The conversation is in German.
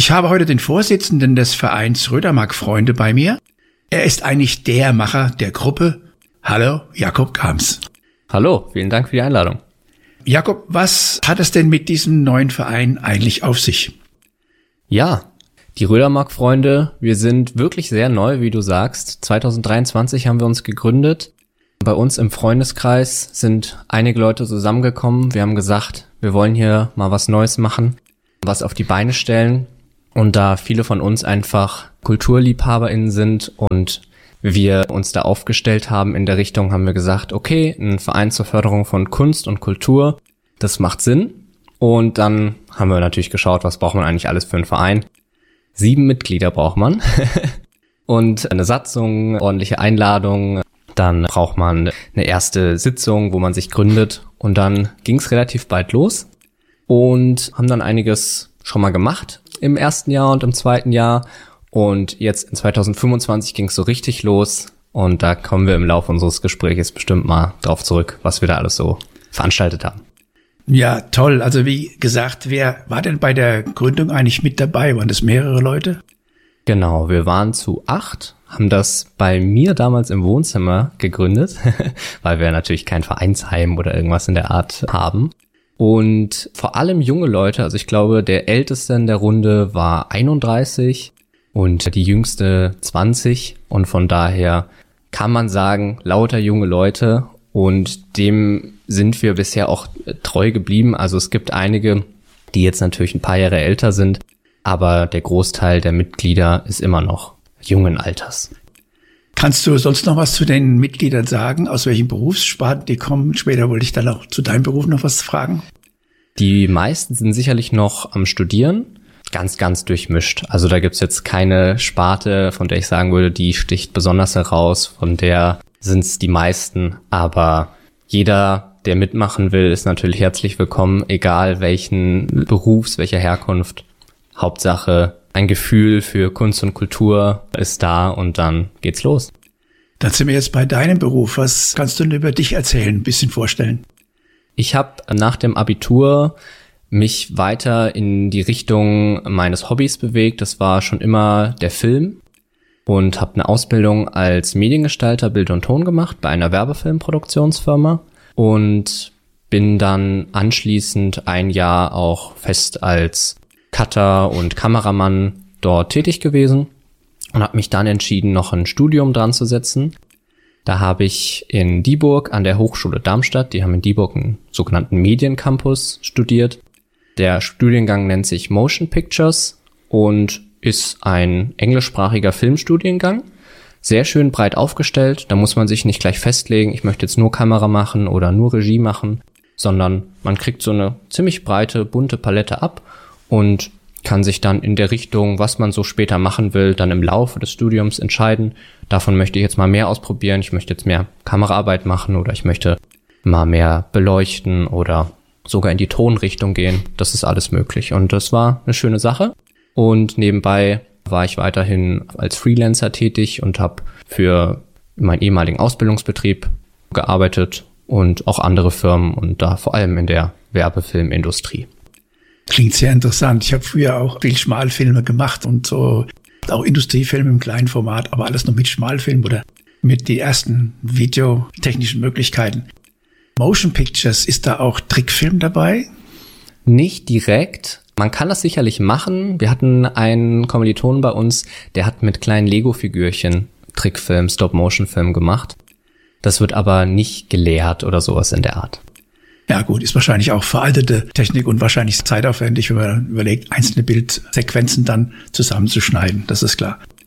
Ich habe heute den Vorsitzenden des Vereins Rödermark-Freunde bei mir. Er ist eigentlich der Macher der Gruppe. Hallo, Jakob Grams. Hallo, vielen Dank für die Einladung. Jakob, was hat es denn mit diesem neuen Verein eigentlich auf sich? Ja, die Rödermark-Freunde, wir sind wirklich sehr neu, wie du sagst. 2023 haben wir uns gegründet. Bei uns im Freundeskreis sind einige Leute zusammengekommen. Wir haben gesagt, wir wollen hier mal was Neues machen, was auf die Beine stellen. Und da viele von uns einfach KulturliebhaberInnen sind und wir uns da aufgestellt haben in der Richtung, haben wir gesagt, okay, ein Verein zur Förderung von Kunst und Kultur, das macht Sinn. Und dann haben wir natürlich geschaut, was braucht man eigentlich alles für einen Verein. 7 Mitglieder braucht man und eine Satzung, ordentliche Einladung. Dann braucht man eine erste Sitzung, wo man sich gründet. Und dann ging es relativ bald los und haben dann einiges schon mal gemacht im ersten Jahr und im zweiten Jahr. Und jetzt in 2025 ging es so richtig los. Und da kommen wir im Laufe unseres Gesprächs bestimmt mal drauf zurück, was wir da alles so veranstaltet haben. Ja, toll. Also wie gesagt, wer war denn bei der Gründung eigentlich mit dabei? Waren das mehrere Leute? Genau, wir waren zu 8, haben das bei mir damals im Wohnzimmer gegründet, weil wir natürlich kein Vereinsheim oder irgendwas in der Art haben. Und vor allem junge Leute, also ich glaube, der Älteste in der Runde war 31 und die Jüngste 20. Und von daher kann man sagen, lauter junge Leute. Und dem sind wir bisher auch treu geblieben. Also es gibt einige, die jetzt natürlich ein paar Jahre älter sind, aber der Großteil der Mitglieder ist immer noch jungen Alters. Kannst du sonst noch was zu den Mitgliedern sagen? Aus welchen Berufssparten die kommen? Später wollte ich dann auch zu deinem Beruf noch was fragen. Die meisten sind sicherlich noch am Studieren. Ganz, ganz durchmischt. Also da gibt's jetzt keine Sparte, von der ich sagen würde, die sticht besonders heraus. Von der sind's die meisten. Aber jeder, der mitmachen will, ist natürlich herzlich willkommen, egal welchen Berufs, welcher Herkunft. Hauptsache, ein Gefühl für Kunst und Kultur ist da und dann geht's los. Dann sind wir jetzt bei deinem Beruf. Was kannst du denn über dich erzählen, ein bisschen vorstellen? Ich habe nach dem Abitur mich weiter in die Richtung meines Hobbys bewegt. Das war schon immer der Film und habe eine Ausbildung als Mediengestalter Bild und Ton gemacht bei einer Werbefilmproduktionsfirma und bin dann anschließend ein Jahr auch fest als Cutter und Kameramann dort tätig gewesen und habe mich dann entschieden, noch ein Studium dran zu setzen. Da habe ich in Dieburg an der Hochschule Darmstadt, die haben in Dieburg einen sogenannten Mediencampus studiert. Der Studiengang nennt sich Motion Pictures und ist ein englischsprachiger Filmstudiengang. Sehr schön breit aufgestellt, da muss man sich nicht gleich festlegen, ich möchte jetzt nur Kamera machen oder nur Regie machen, sondern man kriegt so eine ziemlich breite, bunte Palette ab und kann sich dann in der Richtung, was man so später machen will, dann im Laufe des Studiums entscheiden. Davon möchte ich jetzt mal mehr ausprobieren. Ich möchte jetzt mehr Kameraarbeit machen oder ich möchte mal mehr beleuchten oder sogar in die Tonrichtung gehen. Das ist alles möglich. Und das war eine schöne Sache. Und nebenbei war ich weiterhin als Freelancer tätig und habe für meinen ehemaligen Ausbildungsbetrieb gearbeitet und auch andere Firmen und da vor allem in der Werbefilmindustrie. Klingt sehr interessant. Ich habe früher auch viel Schmalfilme gemacht und so auch Industriefilme im kleinen Format, aber alles noch mit Schmalfilm oder mit den ersten videotechnischen Möglichkeiten. Motion Pictures, ist da auch Trickfilm dabei? Nicht direkt. Man kann das sicherlich machen. Wir hatten einen Kommilitonen bei uns, der hat mit kleinen Lego-Figürchen Trickfilm, Stop-Motion-Film gemacht. Das wird aber nicht gelehrt oder sowas in der Art. Ja gut, ist wahrscheinlich auch veraltete Technik und wahrscheinlich zeitaufwendig, wenn man überlegt, einzelne Bildsequenzen dann zusammenzuschneiden. Das ist klar.